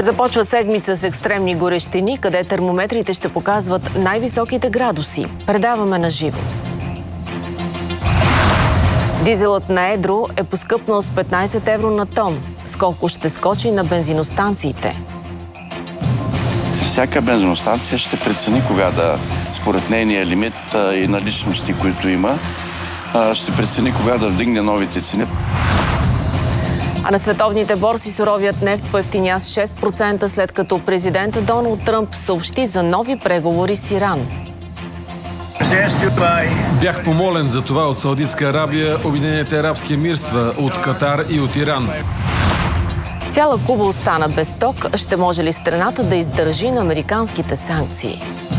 Започва седмица с екстремни горещини, къде термометрите ще показват най-високите градуси. Предаваме на живо. Дизелът на едро е поскъпнал с 15 евро на тон. Сколко ще скочи на бензиностанциите? Всяка бензиностанция ще прецени кога да, според нейния лимит и наличности, които има, ще прецени кога да вдигне новите цени. А на световните борси суровият нефт поевтиня с 6%, след като президентът Доналд Тръмп съобщи за нови преговори с Иран. Бях помолен за това от Саудитска Арабия, Обединените арабски емирства, от Катар и от Иран. Цяла Куба остана без ток. Ще може ли страната да издържи на американските санкции?